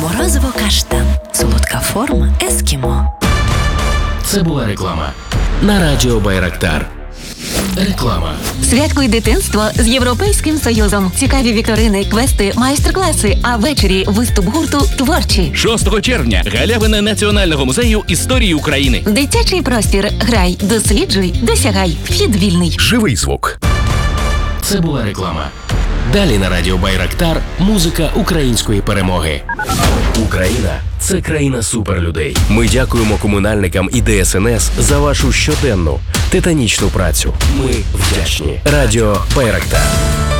Морозиво каштан. Солодка форма ескімо. Це була реклама на радіо Байрактар. Реклама. Святкуй дитинство з Європейським Союзом. Цікаві вікторини, квести, майстер-класи, а ввечері виступ гурту «Творчі». 6 червня. Галявина Національного музею історії України. Дитячий простір. Грай, досліджуй, досягай. Вхід вільний. Живий звук. Це була реклама. Далі на радіо Байрактар музика української перемоги. Україна – це країна суперлюдей. Ми дякуємо комунальникам і ДСНС за вашу щоденну, титанічну працю. Ми вдячні. Радіо Байрактар.